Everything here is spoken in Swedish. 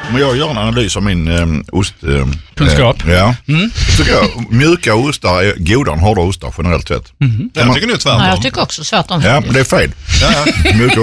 Men jag gör en analys av min ost... kunskap. Ja. Tycker jag, mjuka ostar är godare än hårda ostar generellt sett. Jag tycker nu tvärtom. Ja, jag tycker också tvärtom. Ja, men det är fel. Ja. Mjuka